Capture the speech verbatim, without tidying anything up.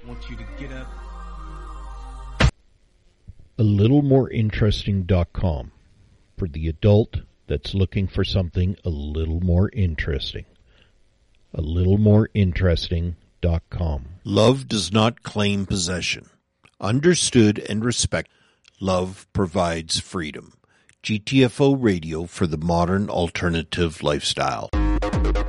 I want you to get up. A little more interesting dot com for the adult that's looking for something a little more interesting. A little more interesting dot com. Love does not claim possession. Understood and respected, love provides freedom. G T F O Radio for the modern alternative lifestyle.